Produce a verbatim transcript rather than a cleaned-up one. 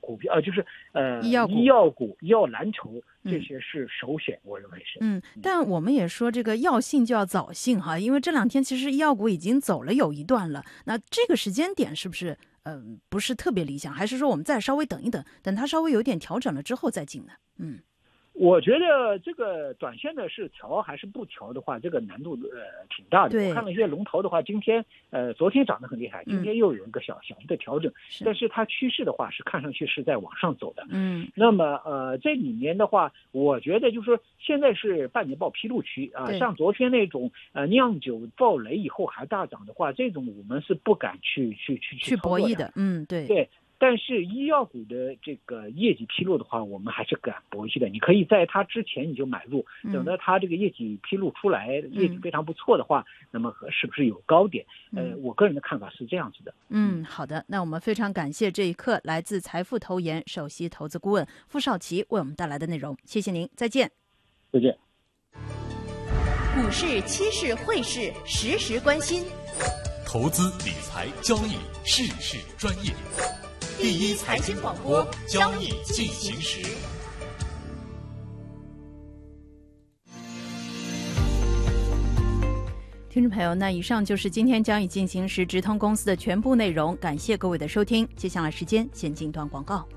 股票，呃，就是呃医药股、 医药股、医药蓝筹这些是首选，我认为是。 嗯，但我们也说这个要信就要早信哈，因为这两天其实医药股已经走了有一段了，那这个时间点是不是呃不是特别理想？还是说我们再稍微等一等，等它稍微有点调整了之后再进呢？嗯。 我觉得这个短线的是调还是不调的话，这个难度呃挺大的。我看了一些龙头的话，今天呃昨天涨得很厉害，今天又有一个小、嗯、小的调整，但是它趋势的话是看上去是在往上走的。 嗯， 那么呃这里面的话，我觉得就是说现在是半年报披露期啊，像昨天那种呃酿酒爆雷以后还大涨的话，这种我们是不敢去去去去博弈的。嗯，对对。但是医药股的这个业绩披露的话，我们还是敢博弈的。你可以在它之前你就买入，等到它这个业绩披露出来，嗯、业绩非常不错的话，那么是不是有高点？呃，我个人的看法是这样子的。 嗯，好的。那我们非常感谢这一刻来自财富投研首席投资顾问傅少奇为我们带来的内容，谢谢您，再见。 再见。 股市、期市、汇市，时时关心。 投资理财交易，事事专业。第一财经广播，交易进行时。 听众朋友，那以上就是今天交易进行时直通公司的全部内容，感谢各位的收听。接下来时间先进段广告。